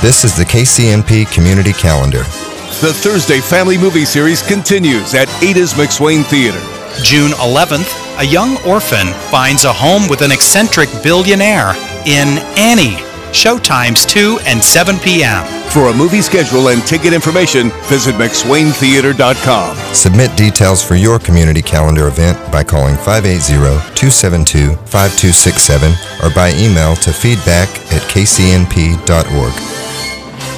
This is the KCNP Community Calendar. The Thursday Family Movie Series continues at Ada's McSwain Theater. June 11th, a young orphan finds a home with an eccentric billionaire in Annie. Showtimes 2 and 7 p.m. For a movie schedule and ticket information, visit McSwainTheater.com. Submit details for your community calendar event by calling 580-272-5267 or by email to feedback@kcnp.org.